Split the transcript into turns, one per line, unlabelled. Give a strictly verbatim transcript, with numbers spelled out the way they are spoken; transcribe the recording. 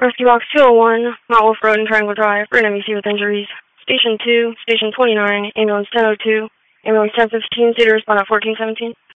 Rescue Box two oh one, Mount Wolf Road and Triangle Drive, for an M E C with injuries. Station two, Station twenty-nine, Ambulance ten oh two, Ambulance ten fifteen, Cedar respond at fourteen seventeen.